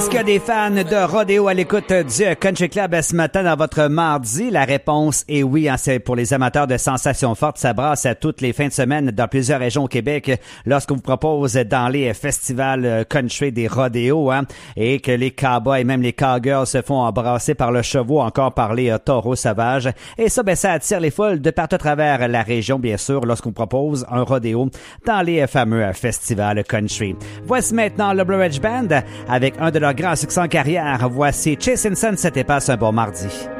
Est-ce qu'il y a des fans de rodéo à l'écoute du Country Club ce matin dans votre mardi? La réponse est oui. C'est pour les amateurs de sensations fortes. Ça brasse à toutes les fins de semaine dans plusieurs régions au Québec lorsqu'on vous propose dans les festivals country des rodéos et que les cowboys et même les cowgirls se font embrasser par le chevaux, encore par les taureaux sauvages. Et ça, ça attire les foules de partout à travers la région, bien sûr, lorsqu'on propose un rodéo dans les fameux festivals country. Voici maintenant le Blue Ridge Band avec un de leurs grands succès en carrière. Voici Chasing Sunset et passe un bon mardi.